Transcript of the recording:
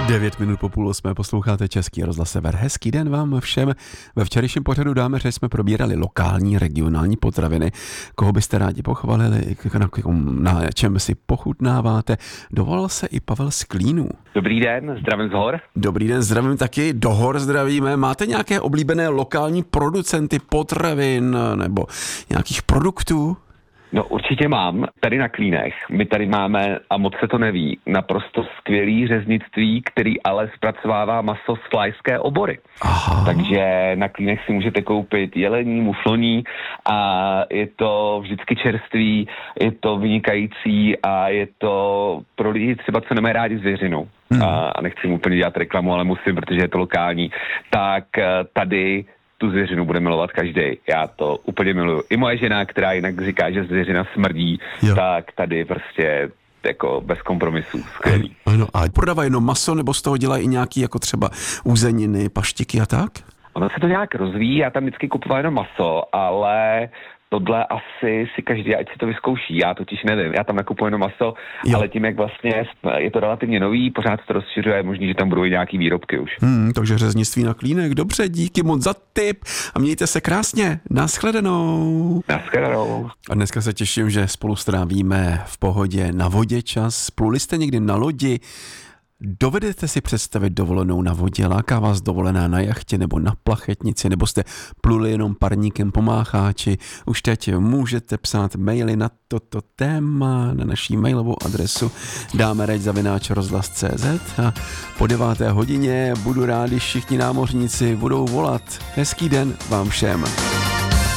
9:05 posloucháte Český rozhlas Sever. Hezký den vám všem. Ve včerejším pořadu Dámeře jsme probírali lokální, regionální potraviny. Koho byste rádi pochválili, na čem si pochutnáváte. Dovolal se i Pavel z Klínů. Dobrý den, zdravím z hor. Dobrý den, zdravím taky, do hor zdravíme. Máte nějaké oblíbené lokální producenty potravin nebo nějakých produktů? No určitě mám, tady na Klínech. My tady máme, a moc se to neví, naprosto skvělý řeznictví, který ale zpracovává maso z flajské obory. Aha. Takže na Klínech si můžete koupit jelení, mufloní a je to vždycky čerstvý, je to vynikající a je to pro lidi třeba, co nemají rádi zvěřinu. A nechci mu úplně dělat reklamu, ale musím, protože je to lokální. Tak tady tu zvěřinu bude milovat každý. Já to úplně miluju. I moje žena, která jinak říká, že zvěřina smrdí, tak tady prostě jako bez kompromisů. Skvělý. Ano, a prodávají jenom maso, nebo z toho dělají i nějaký jako třeba uzeniny, paštiky a tak? Ono se to nějak rozvíjí, já tam vždycky kupoval jenom maso, ale tohle asi si každý, ať si to vyzkouší, já totiž nevím, já tam nakupuji jenom maso, ale tím, jak vlastně je to relativně nový, pořád se to rozšiřuje, je možný, že tam budou i nějaký výrobky už. Takže řeznictví na Klínek, dobře, díky moc za tip a mějte se krásně, nashledanou. Nashledanou. A dneska se těším, že spolu strávíme v pohodě na vodě čas, pluli jste někdy na lodi? Dovedete si představit dovolenou na vodě? Láká vás dovolená na jachtě nebo na plachetnici, nebo jste pluli jenom parníkem po Mácháči? Už teď můžete psát maily na toto téma na naší mailovou adresu damereď@rozhlas.cz a po 9. hodině budu rád, když všichni námořníci budou volat. Hezký den vám všem.